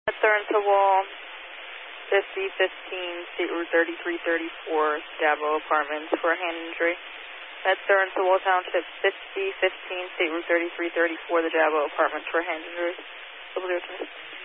Thornton Wall, 5015 State Route 3334, Dabo Apartments for a hand injury. At Thornton Wall Township, 5015 State Route 3334, the Dabo Apartments for a hand injury. Over there,